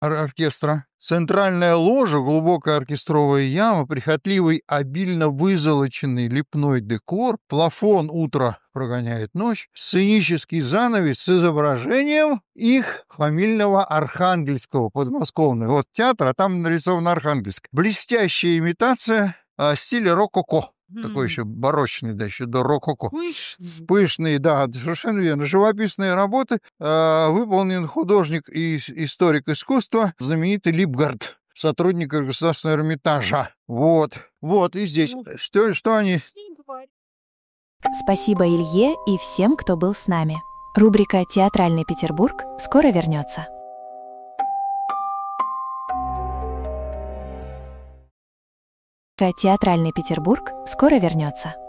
оркестра. Центральная ложа, глубокая оркестровая яма, прихотливый, обильно вызолоченный лепной декор, плафон «Утро прогоняет ночь», сценический занавес с изображением их фамильного Архангельского, подмосковного. Вот театр, а там нарисован Архангельск. Блестящая имитация стиля рококо. Такой еще барочный, да, еще до рококо. Пышные, да, совершенно верно. Живописные работы выполнен художник и историк искусства, знаменитый Липгард, сотрудник Государственного Эрмитажа. Вот, и здесь. Что они... Спасибо Илье и всем, кто был с нами. Рубрика «Театральный Петербург» скоро вернется. Театральный Петербург скоро вернется.